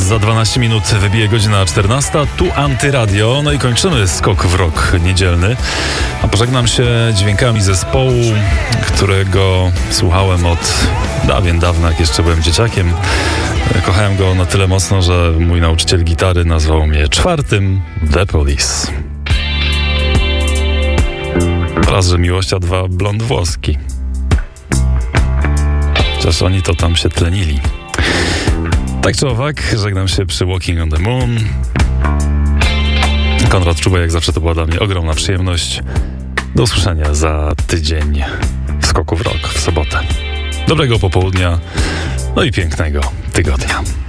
Za 12 minut wybije godzina 14. Tu Antyradio. No i kończymy skok w rok niedzielny. A pożegnam się dźwiękami zespołu, którego słuchałem od dawien dawna, jak jeszcze byłem dzieciakiem. Kochałem go na tyle mocno, że mój nauczyciel gitary nazwał mnie czwartym The Police. Raz, że miłość, a dwa blond włoski. Chociaż oni to tam się tlenili. Tak czy owak, żegnam się przy Walking on the Moon. Konrad Czuba, jak zawsze to była dla mnie ogromna przyjemność. Do usłyszenia za tydzień w skoku w rok, w sobotę. Dobrego popołudnia, no i pięknego tygodnia.